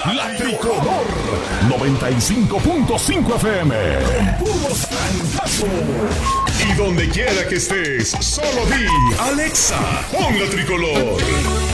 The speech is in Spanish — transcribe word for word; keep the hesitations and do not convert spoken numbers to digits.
La Tricolor noventa y cinco punto cinco F M. Con puros francazos. Y donde quiera que estés, solo di Alexa, pon La Tricolor.